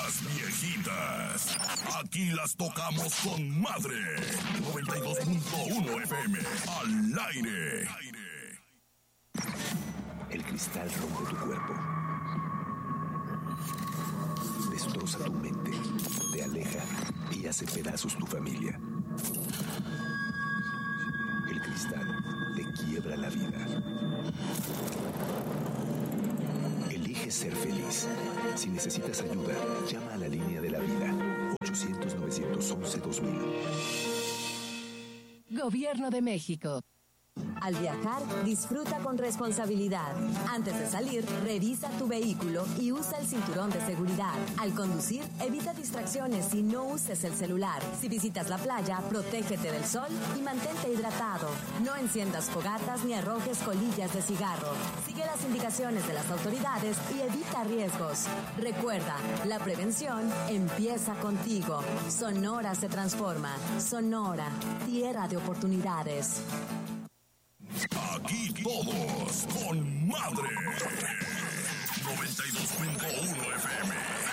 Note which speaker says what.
Speaker 1: las viejitas. Aquí las tocamos con madre. 92.1 FM. Al aire.
Speaker 2: El cristal rompe tu cuerpo. Destroza tu mente. Te aleja y hace pedazos tu familia. El cristal te quiebra la vida. Elige ser feliz. Si necesitas ayuda, llama a la línea de la vida. 800-911-2000.
Speaker 3: Gobierno de México.
Speaker 4: Al viajar, disfruta con responsabilidad. Antes de salir, revisa tu vehículo y usa el cinturón de seguridad. Al conducir, evita distracciones y no uses el celular. Si visitas la playa, protégete del sol y mantente hidratado. No enciendas fogatas ni arrojes colillas de cigarro. Sigue las indicaciones de las autoridades y evita riesgos. Recuerda, la prevención empieza contigo. Sonora se transforma. Sonora, tierra de oportunidades.
Speaker 1: Aquí todos con madre. 92.1 FM.